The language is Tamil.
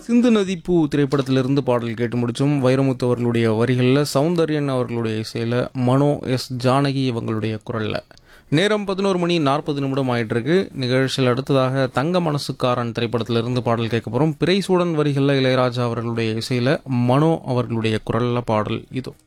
சிந்து நதி பூ திரைப்படத்திலிருந்து பாடல் கேட்டு முடிச்சோம். வைரமுத்து அவர்களுடைய வரிகளில், சௌந்தர்யன் அவர்களுடைய இசையில், மனோ எஸ் ஜானகி இவங்களுடைய குரலில். நேரம் 11:40 ஆயிட்டு இருக்கு. நிகழ்ச்சியில் அடுத்ததாக தங்க மனசுக்காரன் திரைப்படத்திலிருந்து பாடல் கேட்க போகிறோம். பிறைசூடன் வரிகளில் இளையராஜா அவர்களுடைய இசையில், மனோ அவர்களுடைய குரலில் பாடல் இதோ.